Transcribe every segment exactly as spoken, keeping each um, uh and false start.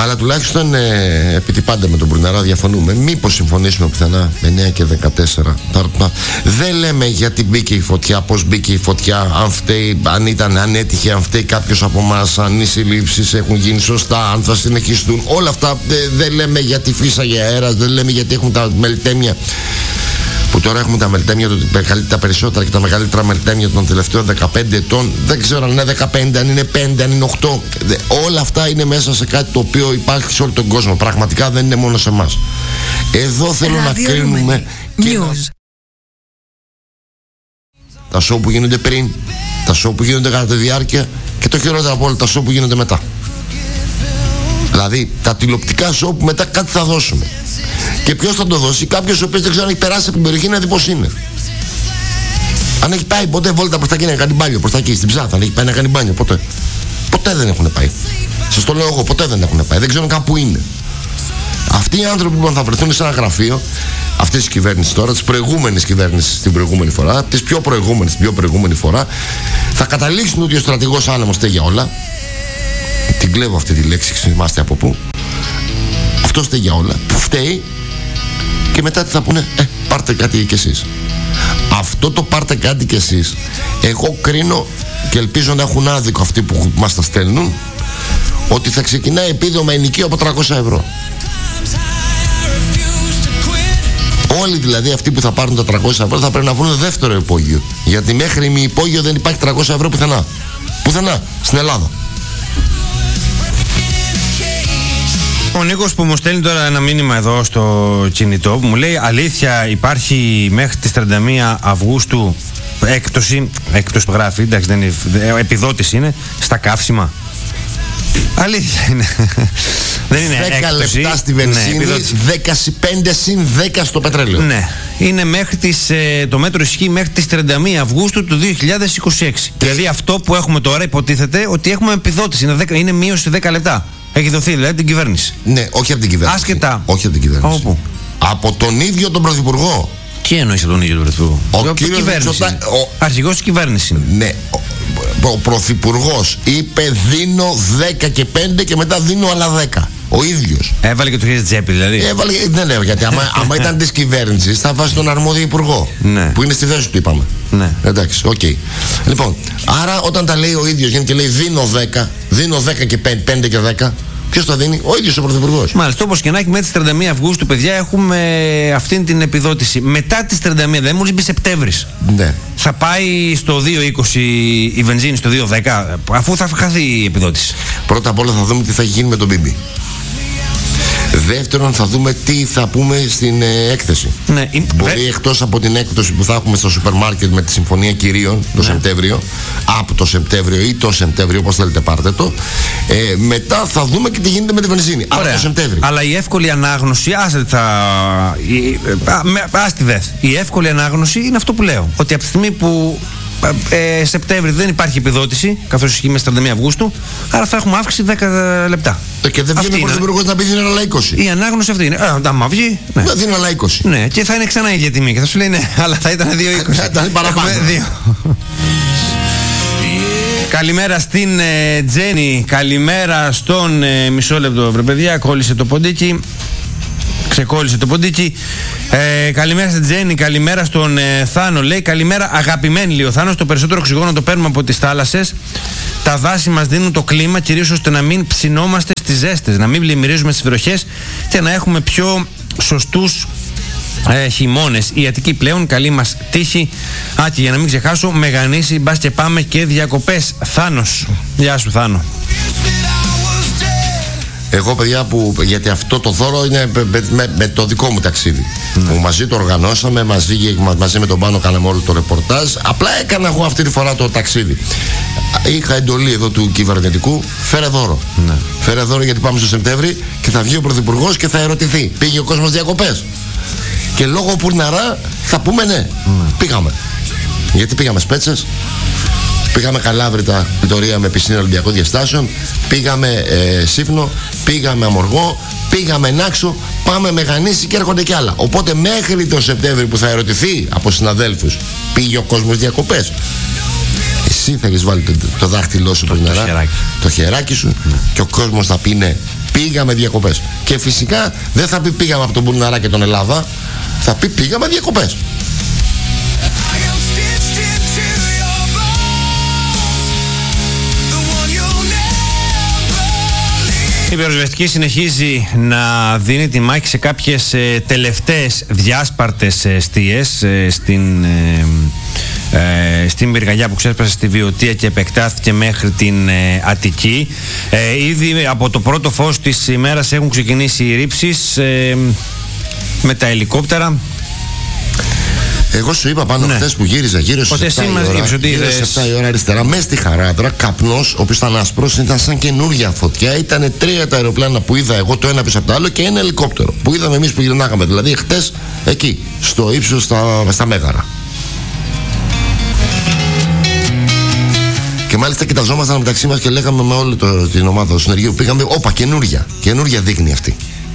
Αλλά τουλάχιστον ε, επειδή πάντα με τον Μπουρναρά διαφωνούμε, μήπως συμφωνήσουμε πουθενά εννιά και δεκατέσσερα. Δεν λέμε γιατί μπήκε η φωτιά, πώς μπήκε η φωτιά, αν φταίει, αν ήταν, αν έτυχε, αν φταίει κάποιος από εμάς, αν οι συλλήψεις έχουν γίνει σωστά, αν θα συνεχιστούν. Όλα αυτά δεν λέμε γιατί φύσαγε αέρας, δεν λέμε γιατί έχουν τα μελτέμια. Που τώρα έχουμε τα μελτέμια, τα περισσότερα και τα μεγαλύτερα μελτέμια των τελευταίων δεκαπέντε ετών. Δεν ξέρω αν είναι δεκαπέντε, αν είναι πέντε, αν είναι οκτώ. Όλα αυτά είναι μέσα σε κάτι το οποίο υπάρχει σε όλο τον κόσμο. Πραγματικά δεν είναι μόνο σε εμάς. Εδώ θέλω να κρίνουμε και να... τα σοου που γίνονται πριν, τα σοου που γίνονται κατά τη διάρκεια και το χειρότερο από όλα, τα σοου που γίνονται μετά. Δηλαδή τα τηλεοπτικά σοου που μετά κάτι θα δώσουμε. Και ποιος θα το δώσει? Κάποιος ο οποίος δεν ξέρω αν έχει περάσει από την περιοχή να δει πως είναι. Αν έχει πάει ποτέ βόλτα προς τα εκεί να κάνει μπάνιο, προς τα εκεί στην Ψάθα, αν έχει πάει να κάνει μπάνιο, ποτέ. Ποτέ δεν έχουν πάει. Σας το λέω εγώ, ποτέ δεν έχουν πάει. Δεν ξέρω καν που είναι. Αυτοί οι άνθρωποι που θα βρεθούν σε ένα γραφείο αυτής της κυβέρνησης τώρα, της προηγούμενης κυβέρνησης την προηγούμενη φορά, της πιο προηγούμενης την πιο προηγούμενη φορά, θα καταλήξουν ότι ο στρατηγός Άνεμος φταίει για όλα. Την κλέβω αυτή τη λέξη, θυμάστε από πού. Αυτό φταίει για όλα. Που φταίει και μετά τι θα πούνε? Ε, πάρτε κάτι κι εσείς. Αυτό το πάρτε κάτι κι εσείς, εγώ κρίνω και ελπίζω να έχουν άδικο αυτοί που μας τα στέλνουν, ότι θα ξεκινάει επίδομα ενοικίου από τριακόσια ευρώ. Όλοι δηλαδή αυτοί που θα πάρουν τα τριακόσια ευρώ θα πρέπει να βρουν δεύτερο υπόγειο. Γιατί μέχρι μη υπόγειο δεν υπάρχει τριακόσια ευρώ πουθενά. Πουθενά στην Ελλάδα. Ο Νίκος που μου στέλνει τώρα ένα μήνυμα εδώ στο κινητό, μου λέει αλήθεια υπάρχει μέχρι τις τριάντα μία Αυγούστου έκπτωση, έκπτωση το γράφει, εντάξει δεν είναι, επιδότηση είναι, στα καύσιμα. Αλήθεια είναι. Δεν είναι δέκα έκπτωση, λεπτά στη βενζίνη, ναι, δεκαπέντε συν δέκα στο πετρέλαιο. Ναι, είναι μέχρι τις, ε, το μέτρο ισχύει μέχρι τις τριάντα μία Αυγούστου του δύο χιλιάδες είκοσι έξι. Δηλαδή αυτό που έχουμε τώρα υποτίθεται ότι έχουμε επιδότηση, είναι, δέκα, είναι μείωση δέκα λεπτά. Έχει δοθεί δηλαδή την κυβέρνηση. Ναι, όχι από την κυβέρνηση. Άσχετα. Όχι από την κυβέρνηση. Όπου? Από τον ίδιο τον Πρωθυπουργό. Τι εννοείς από τον ίδιο τον Πρωθυπουργό? Ο, ο κύριος Μητσοτάκη. Ο... Αρχηγός της κυβέρνησης. Ναι. Ο, ο Πρωθυπουργός είπε δίνω δέκα και πέντε και μετά δίνω άλλα δέκα. Ο ίδιος. Έβαλε και το χέρι τσέπη δηλαδή. Έβαλε, δεν λέω γιατί άμα, άμα ήταν της κυβέρνησης θα βάζει τον αρμόδιο υπουργό. Ναι. Που είναι στη θέση του, είπαμε. Ναι. Εντάξει, οκ. Okay. Λοιπόν, άρα όταν τα λέει ο ίδιος γίνει και λέει δίνω δέκα, δίνω δέκα και πέντε και δέκα. Ποιος το δίνει? Ο ίδιος ο Πρωθυπουργός. Μάλιστα, όπως και να έχει, μέχρι τις τριάντα μία Αυγούστου, παιδιά, έχουμε αυτήν την επιδότηση. Μετά τις τριάντα μία, δεν μόλις μπει Σεπτέμβρης. Ναι. Θα πάει στο δύο είκοσι η βενζίνη, στο δύο δέκα, αφού θα χαθεί η επιδότηση. Πρώτα απ' όλα θα δούμε τι θα γίνει με τον Μπίμπι. Δεύτερον, θα δούμε τι θα πούμε στην ε, έκθεση. Ναι, Μπορεί βε... εκτός από την έκπτωση που θα έχουμε στο σούπερ μάρκετ με τη Συμφωνία Κυρίων το ναι. Σεπτέμβριο, από το Σεπτέμβριο ή το Σεπτέμβριο, όπως θέλετε πάρτε το, ε, μετά θα δούμε και τι γίνεται με τη βενζίνη. Ωραία. Από το Σεπτέμβριο. Αλλά η εύκολη ανάγνωση, άσε θα... Άστι δεθ. Η εύκολη ανάγνωση είναι αυτό που λέω. Ότι από τη στιγμή που ε, Σεπτέμβριο δεν υπάρχει επιδότηση, καθώς ισχύει μέσα τριάντα μία Αυγούστου, άρα θα έχουμε αύξηση δέκα λεπτά. Και δεν βγαίνει ο Πρωθυπουργός να πει δίνει άλλα είκοσι. Η ανάγνωση αυτή είναι. Α, άμα βγει. Ναι. Δίνει άλλα είκοσι. Ναι, και θα είναι ξανά η ίδια τιμή. Και θα σου λέει ναι, αλλά θα ήταν δύο είκοσι. Θα ήταν παραπάνω. Καλημέρα στην ε, Τζέννη. Καλημέρα στον ε, μισό λεπτό, βρε παιδιά. Κόλλησε το ποντίκι. Ξεκόλλησε το ποντίκι. Ε, καλημέρα στην Τζέννη, καλημέρα στον ε, Θάνο. Λέει καλημέρα, αγαπημένη, λέει ο Θάνος. Το περισσότερο οξυγόνο το παίρνουμε από τις θάλασσες. Τα δάση μας δίνουν το κλίμα, κυρίως ώστε να μην ψινόμαστε στις ζέστες, να μην πλημμυρίζουμε στις βροχές και να έχουμε πιο σωστούς ε, χειμώνες. Η Αττική πλέον, καλή μας τύχη. Α, και για να μην ξεχάσω, Μεγανήσι, μπας και πάμε και διακοπές. Θάνος. Γεια σου, Θάνο. Εγώ, παιδιά, που, γιατί αυτό το δώρο είναι με, με, με το δικό μου ταξίδι. Ναι. Που μαζί το οργανώσαμε, μαζί, μαζί με τον Πάνο κάναμε όλο το ρεπορτάζ. Απλά έκανα εγώ αυτή τη φορά το ταξίδι. Είχα εντολή εδώ του κυβερνητικού, φέρε δώρο. Ναι. Φέρε δώρο γιατί πάμε στο Σεπτέμβρη και θα βγει ο Πρωθυπουργός και θα ερωτηθεί. Πήγε ο κόσμος διακοπές. Και λόγω Πουρναρά θα πούμε ναι. ναι. Πήγαμε. Γιατί πήγαμε Σπέτσες. Πήγαμε Καλάβρητα, Βιτορία με πισίνα Ολυμπιακών Διαστάσεων. Πήγαμε ε, Σύφνο, πήγαμε Αμοργό, πήγαμε Νάξο, πάμε Μεγανήσι και έρχονται κι άλλα. Οπότε μέχρι τον Σεπτέμβριο που θα ερωτηθεί από συναδέλφους, πήγε ο κόσμος διακοπές. Εσύ θα έχεις βάλει το, το δάχτυλό σου, το, το, χεράκι. το χεράκι σου, ναι. Και ο κόσμος θα πει ναι. πήγαμε διακοπές. Και φυσικά δεν θα πει πήγαμε από τον Μπουρναρά και τον Ελλάδα, θα πει πήγαμε διακοπές. Η πυροσβεστική συνεχίζει να δίνει τη μάχη σε κάποιες ε, τελευταίες διάσπαρτες εστίες ε, στην, ε, ε, στην πυρκαγιά που ξέσπασε στη Βιωτία και επεκτάθηκε μέχρι την ε, Αττική. Ε, ήδη από το πρώτο φως της ημέρας έχουν ξεκινήσει οι ρήψεις ε, με τα ελικόπτερα. Εγώ σου είπα πάνω, ναι, χθες που γύριζα γύρω στις εφτά η ώρα αριστερά, μέσα στη Χαράδρα, καπνός, ο οποίος ήταν άσπρος, ήταν σαν καινούργια φωτιά. Ήταν τρία τα αεροπλάνα που είδα εγώ, το ένα πίσω από το άλλο, και ένα ελικόπτερο που είδαμε εμείς που γυρνάγαμε. Δηλαδή χτες εκεί, στο ύψος, στα, στα Μέγαρα. Και μάλιστα κοιταζόμασταν μεταξύ μας και λέγαμε με όλη το, την ομάδα του συνεργείου, πήγαμε, όπα, καινούρια, καινούρια δείχνει αυτή.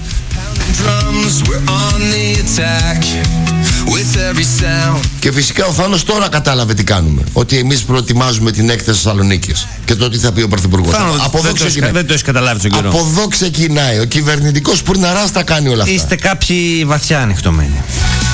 Και φυσικά ο Θάνος τώρα κατάλαβε τι κάνουμε. Ότι εμείς προετοιμάζουμε την έκθεση Θεσσαλονίκης και το τι θα πει ο Πρωθυπουργός. Από δεν, το δεν το έχει καταλάβει τον καιρό. Από εδώ ξεκινάει. Ο κυβερνητικός Πουρναράς τα κάνει όλα αυτά. Είστε κάποιοι βαθιά ανοιχτωμένοι.